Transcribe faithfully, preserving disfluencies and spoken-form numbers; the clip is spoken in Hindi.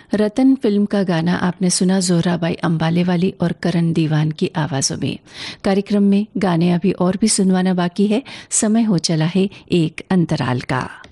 रतन फिल्म का गाना आपने सुना जोहराबाई अंबाले वाली और करण दीवान की आवाज़ों में। कार्यक्रम में गाने अभी और भी सुनवाना बाकी है, समय हो चला है एक अंतराल का।